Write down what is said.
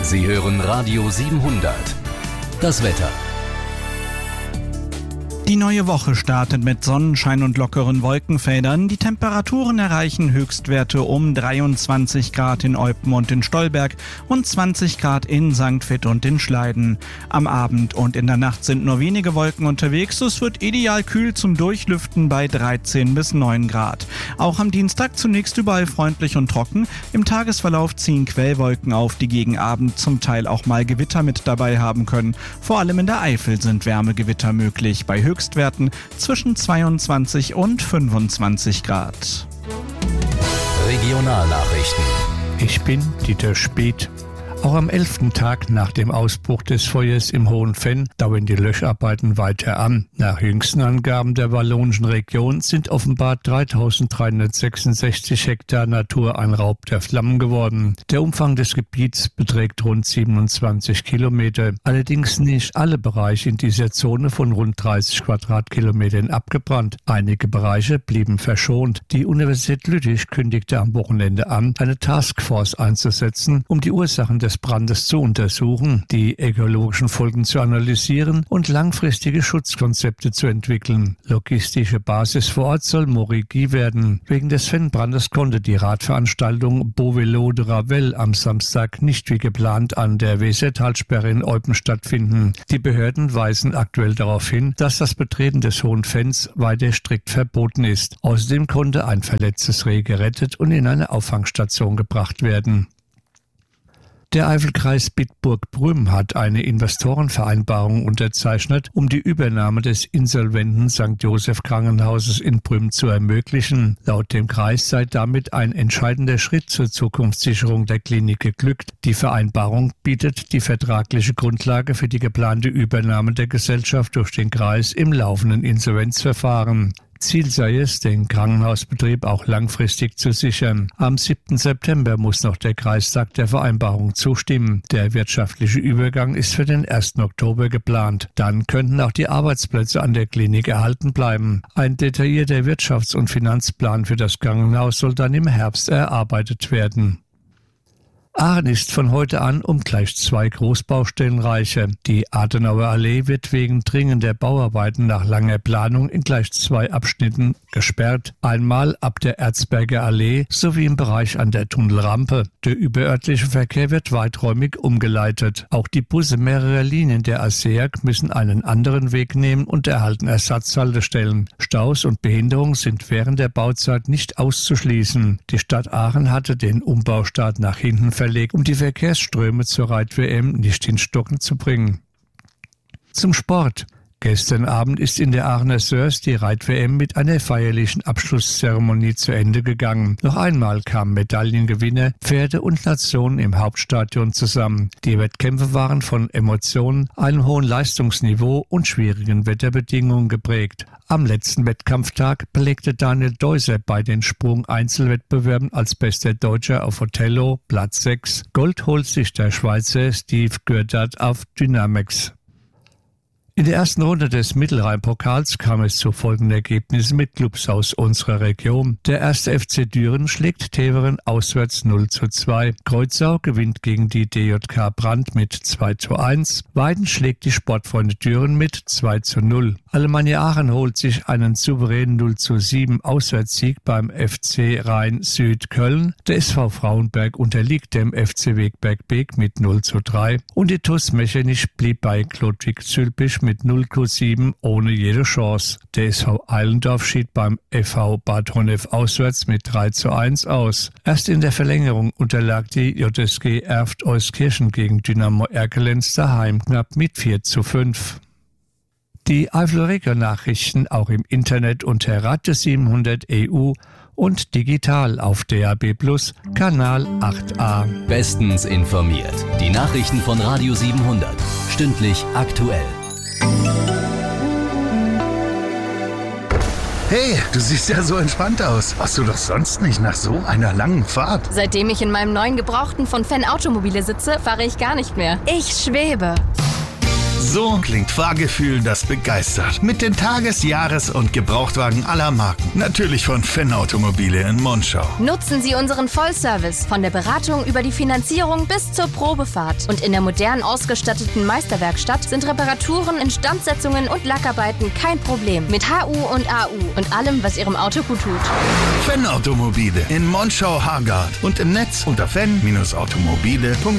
Sie hören Radio 700. Das Wetter. Die neue Woche startet mit Sonnenschein und lockeren Wolkenfeldern. Die Temperaturen erreichen Höchstwerte um 23 Grad in Eupen und in Stolberg und 20 Grad in St. Vith und in Schleiden. Am Abend und in der Nacht sind nur wenige Wolken unterwegs. Es wird ideal kühl zum Durchlüften bei 13 bis 9 Grad. Auch am Dienstag zunächst überall freundlich und trocken. Im Tagesverlauf ziehen Quellwolken auf, die gegen Abend zum Teil auch mal Gewitter mit dabei haben können. Vor allem in der Eifel sind Wärmegewitter möglich. Bei Höchstwerten zwischen 22 und 25 Grad. Regionalnachrichten. Ich bin Dieter Speth. Auch am 11. Tag nach dem Ausbruch des Feuers im Hohen Venn dauern die Löscharbeiten weiter an. Nach jüngsten Angaben der wallonischen Region sind offenbar 3.366 Hektar Natur ein Raub der Flammen geworden. Der Umfang des Gebiets beträgt rund 27 Kilometer. Allerdings nicht alle Bereiche in dieser Zone von rund 30 Quadratkilometern abgebrannt. Einige Bereiche blieben verschont. Die Universität Lüttich kündigte am Wochenende an, eine Taskforce einzusetzen, um die Ursachen des Brandes zu untersuchen, die ökologischen Folgen zu analysieren und langfristige Schutzkonzepte zu entwickeln. Logistische Basis vor Ort soll Morigi werden. Wegen des Fennbrandes konnte die Radveranstaltung Beauvelo de Ravel am Samstag nicht wie geplant an der Wesertalsperre in Eupen stattfinden. Die Behörden weisen aktuell darauf hin, dass das Betreten des Hohen Venns weiter strikt verboten ist. Außerdem konnte ein verletztes Reh gerettet und in eine Auffangstation gebracht werden. Der Eifelkreis Bitburg-Prüm hat eine Investorenvereinbarung unterzeichnet, um die Übernahme des insolventen St. Joseph Krankenhauses in Prüm zu ermöglichen. Laut dem Kreis sei damit ein entscheidender Schritt zur Zukunftssicherung der Klinik geglückt. Die Vereinbarung bietet die vertragliche Grundlage für die geplante Übernahme der Gesellschaft durch den Kreis im laufenden Insolvenzverfahren. Ziel sei es, den Krankenhausbetrieb auch langfristig zu sichern. Am 7. September muss noch der Kreistag der Vereinbarung zustimmen. Der wirtschaftliche Übergang ist für den 1. Oktober geplant. Dann könnten auch die Arbeitsplätze an der Klinik erhalten bleiben. Ein detaillierter Wirtschafts- und Finanzplan für das Krankenhaus soll dann im Herbst erarbeitet werden. Aachen ist von heute an um gleich 2 Großbaustellen reicher. Die Adenauer Allee wird wegen dringender Bauarbeiten nach langer Planung in gleich 2 Abschnitten gesperrt. Einmal ab der Erzberger Allee sowie im Bereich an der Tunnelrampe. Der überörtliche Verkehr wird weiträumig umgeleitet. Auch die Busse mehrerer Linien der ASEAG müssen einen anderen Weg nehmen und erhalten Ersatzhaltestellen. Staus und Behinderungen sind während der Bauzeit nicht auszuschließen. Die Stadt Aachen hatte den Umbaustart nach hinten verlegt, um die Verkehrsströme zur Reit-WM nicht in Stocken zu bringen. Zum Sport. Gestern Abend ist in der Aachener Sörs die Reit-WM mit einer feierlichen Abschlusszeremonie zu Ende gegangen. Noch einmal kamen Medaillengewinner, Pferde und Nationen im Hauptstadion zusammen. Die Wettkämpfe waren von Emotionen, einem hohen Leistungsniveau und schwierigen Wetterbedingungen geprägt. Am letzten Wettkampftag belegte Daniel Deuser bei den Sprung-Einzelwettbewerben als bester Deutscher auf Othello Platz 6. Gold holt sich der Schweizer Steve Gürdat auf Dynamax. In der ersten Runde des Mittelrhein-Pokals kam es zu folgenden Ergebnissen mit Clubs aus unserer Region. Der 1. FC Düren schlägt Teveren auswärts 0:2. Kreuzau gewinnt gegen die DJK Brand mit 2:1. Weiden schlägt die Sportfreunde Düren mit 2:0. Alemannia Aachen holt sich einen souveränen 0:7 Auswärtssieg beim FC Rhein-Süd Köln. Der SV Frauenberg unterliegt dem FC Wegberg-Beek mit 0:3. Und die TuS Mechernich blieb bei Klodwig Zülpich mit 0:7 ohne jede Chance. Der SV Eilendorf schied beim FV Bad Honnef auswärts mit 3:1 aus. Erst in der Verlängerung unterlag die JSG Erft-Euskirchen gegen Dynamo Erkelenz daheim knapp mit 4:5. Die Eifel-Region-Nachrichten auch im Internet unter Radio 700 EU und digital auf DAB+, Kanal 8a. Bestens informiert. Die Nachrichten von Radio 700. Stündlich aktuell. Hey, du siehst ja so entspannt aus. Warst du doch sonst nicht nach so einer langen Fahrt? Seitdem ich in meinem neuen Gebrauchten von Fenn Automobile sitze, fahre ich gar nicht mehr. Ich schwebe. So klingt Fahrgefühl, das begeistert. Mit den Tages-, Jahres- und Gebrauchtwagen aller Marken. Natürlich von Fenn Automobile in Monschau. Nutzen Sie unseren Vollservice von der Beratung über die Finanzierung bis zur Probefahrt. Und in der modern ausgestatteten Meisterwerkstatt sind Reparaturen, Instandsetzungen und Lackarbeiten kein Problem. Mit HU und AU und allem, was Ihrem Auto gut tut. Fenn Automobile in Monschau-Hargard und im Netz unter fenn-automobile.de.